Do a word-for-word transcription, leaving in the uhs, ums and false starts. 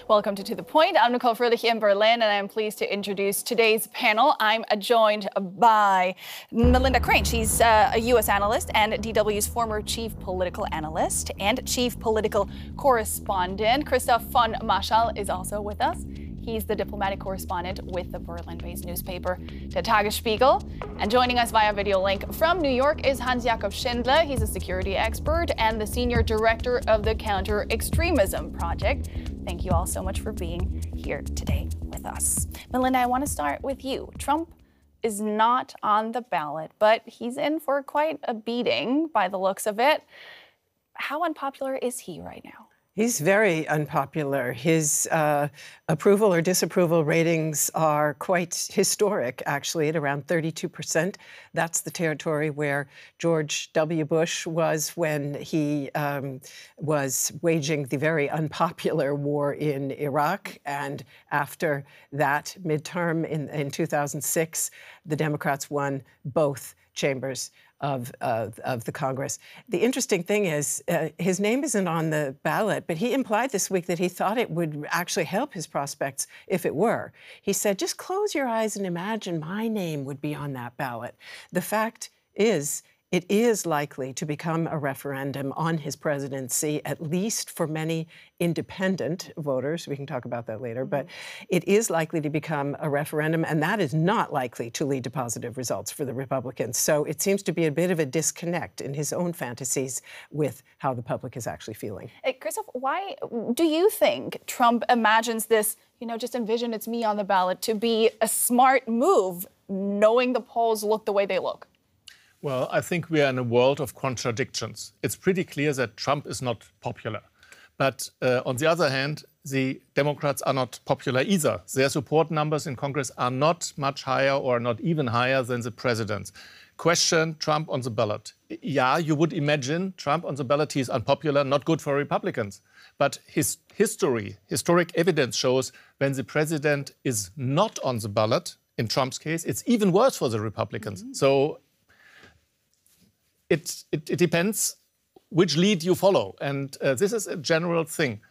Welcome to To The Point. I'm Nicole Fröhlich in Berlin, and I'm pleased to introduce today's panel. I'm joined by Melinda Crane. She's uh, a U S analyst and D W's former chief political analyst and chief political correspondent. Christoph von Maschall is also with us. He's the diplomatic correspondent with the Berlin-based newspaper, Der Tagesspiegel. And joining us via video link from New York is Hans-Jakob Schindler. He's a security expert and the senior director of the Counter-Extremism Project. Thank you all so much for being here today with us. Melinda, I want to start with you. Trump is not on the ballot, but he's in for quite a beating by the looks of it. How unpopular is he right now? He's very unpopular. His uh, approval or disapproval ratings are quite historic, actually, at around thirty-two percent. That's the territory where George W. Bush was when he um, was waging the very unpopular war in Iraq. And after that midterm in, in two thousand six, the Democrats won both chambers of, uh, of the Congress. The interesting thing is uh, his name isn't on the ballot, but he implied this week that he thought it would actually help his prospects if it were. He said, just close your eyes and imagine my name would be on that ballot. The fact is, it is likely to become a referendum on his presidency, at least for many independent voters. We can talk about that later, but it is likely to become a referendum, and that is not likely to lead to positive results for the Republicans. So it seems to be a bit of a disconnect in his own fantasies with how the public is actually feeling. Hey, Christoph, why do you think Trump imagines this, you know, just envision it's me on the ballot, to be a smart move, knowing the polls look the way they look? Well, I think we are in a world of contradictions. It's pretty clear that Trump is not popular. But uh, on the other hand, the Democrats are not popular either. Their support numbers in Congress are not much higher or not even higher than the president's. Question Trump on the ballot. Yeah, you would imagine Trump on the ballot, he is unpopular, not good for Republicans. But his history, historic evidence shows when the president is not on the ballot, in Trump's case, it's even worse for the Republicans. Mm-hmm. So It, it, it depends which lead you follow. And uh, this is a general thing.